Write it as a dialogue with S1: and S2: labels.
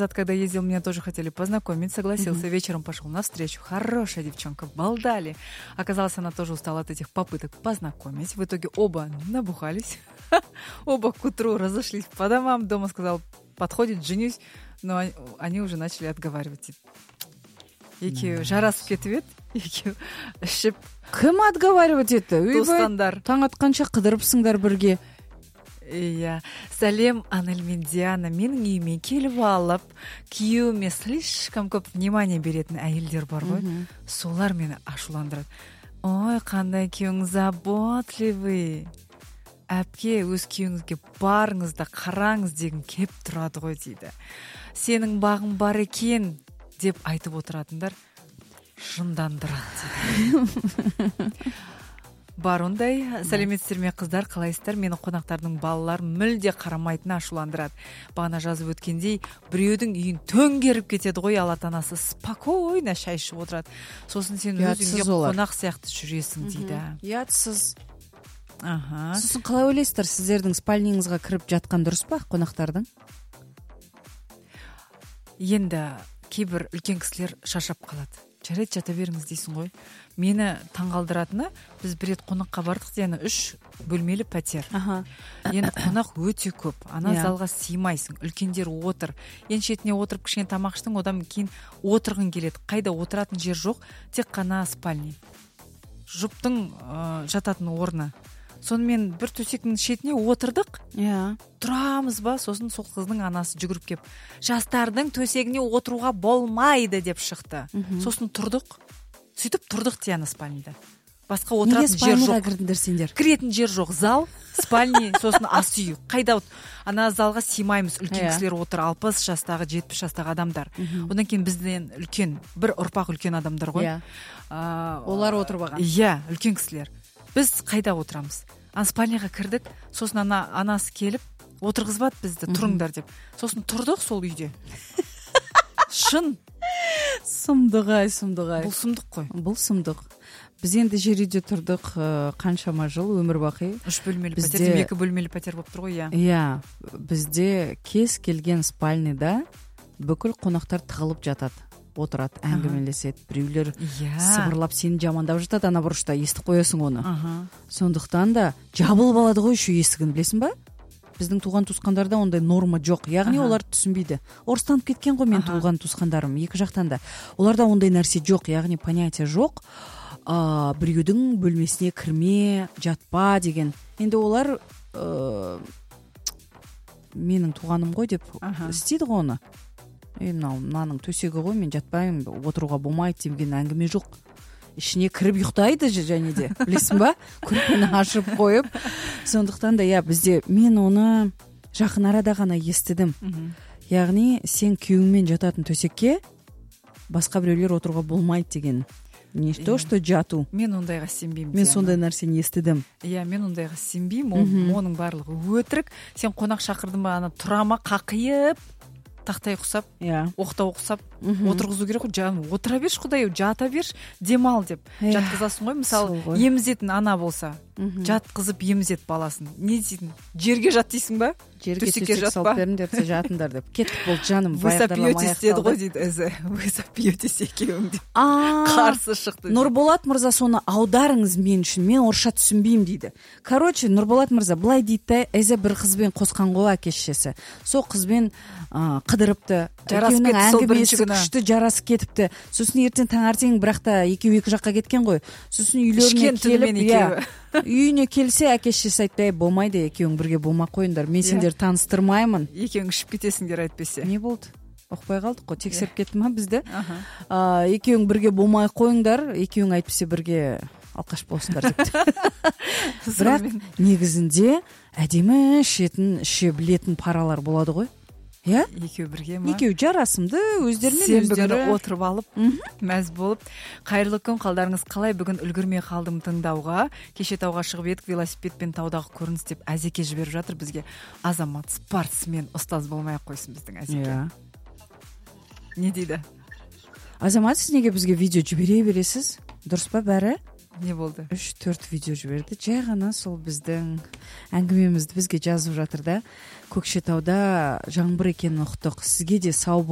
S1: назад, когда ездил, меня тоже хотели познакомить. Согласился, вечером пошел навстречу. Хорошая девчонка, балдали. Оказалось, она тоже устала от этих попыток познакомить. В итоге оба набухались. Оба к утру разошлись по домам. Дома сказал, подходит, женюсь. Но они уже начали отговаривать. Екеуі жарасып кетіп еді, екеуі ішіп.
S2: Кім отговаривать етті?
S1: Туысқандар.
S2: Таң атқанша қыдырыпсыңдар бірге.
S1: Иә. Сәлем, Анель мен Диана. Менің үйіме келіп алып, күйеуіме слишком көп внимание беретін әйелдер бар ғой. Солар мені ашуландырады. Ой, қандай күйеуің заботливый. Әпке, өз күйеуіңізге барыңыз да қараңыз деген кеп тұрады ғой дейді. Сенің бағың бар екен деп айтып отыратындар жындандырады. Бар ондай. Сәлеметсіздер ме қыздар, қалайсыздар? Мені қонақтардың балалар мүлде қарамайтыны ашуландырады. Бағана жазып өткендей, біреудің үйін төңгеріп кетеді ғой, ал ата-анасы спокойно шай ішіп отырады. Сосын сен өз үйіңде қонақ сияқты жүресің дейді.
S2: Ұятсыз.
S1: Аха.
S2: Сосын қалай ойлайсыздар, сіздердің спальнingізға кіріп жатқан дұрыс па қонақтардың?
S1: Енді кейбір үлкен кісілер шашап қалады. Жарайды, жата беріңіз дейсің ғой. Мені таңғалдыратыны, біз бір рет қонаққа бардық, яғни 3 бөлмелі пәтер. Енді қонақ өте көп. Ана залға сыймайсың. Үлкендер отыр. Ең шетіне отырып кішкене тамақ іштің, одан кейін отырғың келеді. Қайда отыратын жер жоқ, тек қана спальня. Жұптың жататын орны. Сонымен бір төсектің шетіне отырдық. Тұрамыз ба? Сосын сол қыздың анасы жүгіріп кеп, жастардың төсегіне отыруға болмайды деп шықты. Сосын тұрдық. Сөйтіп тұрдық Диана спальняда. Басқа отыратын жер жоқ.
S2: Кірдіңдер сендер?
S1: Кіретін жер жоқ. Зал, спальня, сосын ас үй. Қайда ана залға сыймаймыз. Үлкен кісілер отыр, 60 жастағы, 70 жастағы адамдар. Одан кейін бізден үлкен, бір ұрпақ үлкен адамдар ғой.
S2: Олар отырып алған.
S1: Иә, үлкен кісілер. Біз қайда отырамыз? Спальняға кірдік, сосын анасы келіп отырғызбады бізді, тұрыңдар деп. Сосын тұрдық сол үйде. Шын.
S2: Сұмдық-ай.
S1: Бұл сұмдық қой.
S2: Бұл сұмдық. Біз енді жер үйде тұрдық қаншама жыл, өмір бақи.
S1: 3 бөлмелі пәтер, 2 бөлмелі пәтер болып тұр ғой, иә.
S2: Иә, бізде кез келген спальняда бүкіл қонақтар тығылып жатады. Отырады, әңгімелеседі, біреулер сыбырлап сені жамандап жатады, ана бұрышта естіп қоясың оны. Сондықтан да жабылып алады ғой шу есігін, білесің ба? Біздің туған туысқандарда ондай норма жоқ. Яғни олар түсінбейді. Орыстанып кеткен ғой мен туған туысқандарым, екі жақтан да. Оларда ондай нәрсе жоқ, яғни понятие жоқ. Біреудің бөлмесіне кірме, жатпа деген. Енді олар менің туғаным ғой деп істейді ғой оны. Мынаның төсегі ғой, мен жатпаймын, отыруға болмайды деген әңгіме жоқ. Ішіне кіріп ұйықтайды және де, білесің ба? Көрпені ашып қойып. Сондықтан да бізде мен оны жақын арада ғана естідім. Яғни сен күйеуіңмен жататын төсекке басқа біреулер отыруға болмайды деген. Не то, что жату.
S1: Мен ондайға сенбеймін.
S2: Мен сондай нәрсені естідім.
S1: Иә, мен ондайға сенбеймін. Оның барлығы өтірік. Сен қонақ шақырдың ба, ана тұрама қақиып, тақтай құсап, оқтау құсап, отырғызу керек қой. Жаным, отыра берші құдай, жата берші, демал деп. Жатқызасың ғой, мысалы, емізетін ана болса, жатқызып емізет баласын. Не дейсің? Жерге жат дейсің ба?
S2: Жерге төсек салып беріңдер, жатыңдар деп. Кеттік бол жаным,
S1: вы сопьетесь деді ғой дейді өзі. Вы сопьетесь екеуің деп. Қарсы шықты.
S2: Нұрболат мырза, соны аударыңыз мен үшін, мен орысша түсінбеймін дейді. Короче, Нұрболат мырза былай дейді, әзі бір қызбен қосқан ғой әке-шешесі. Сол қызбен қыдырыпты. Екеуінің әңгімесі күшті жарасып кетіпті. Сосын ертең таңертең бірақта екеу екі жаққа кеткен ғой. Сосын үйлеріне келіп, үйіне келсе әке-шешесі айтпай, болмайды, екеуің бірге болмақ қойыңдар. Мен сендер таныстырмаймын.
S1: Екеуің ішіп кетесіңдер айтпесе.
S2: Не болды? Оқпай қалдық қой, тексеріп кетті ма бізді? Екеуің бірге болмай қойыңдар, екеуің айтпесе бірге алқаш болсыңдар депті. Бірақ негізінде әдемі іше білетін паралар болады ғой. Иә?
S1: Екеу бірге ма?
S2: Екеу жарасымды, өздерімен
S1: өздері. Сен бүгін отырып алып, мәз болып. Қайырлы күн, қалдарыңыз қалай? Бүгін үлгірмей қалдым тыңдауға. Кеше тауға шығып едік, велосипедпен таудағы көрініс деп Әзеке жіберіп жатыр бізге. Азамат спортсмен, ұстаз болмай ақ қойсын біздің Әзеке. Не дейді?
S2: Азамат, сіз неге бізге видео жібере бересіз? Дұрыс па бәрі?
S1: Не болды?
S2: 3-4 видео жіберді. Жай ғана сол біздің әңгімемізді бізге жазып жатыр да. Көкшетауда жаңбыр екенін ұқтық. Сізге де сау